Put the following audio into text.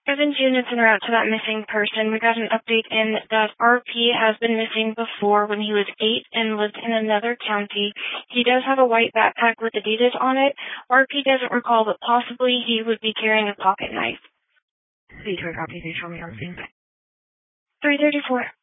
Evans units en route to that missing person. We got an update in that RP has been missing before when he was 8 and lived in another county. He does have a white backpack with Adidas on it. RP doesn't recall, but possibly he would be carrying a pocket knife. Detroit, copy. Can you show me on scene? 334.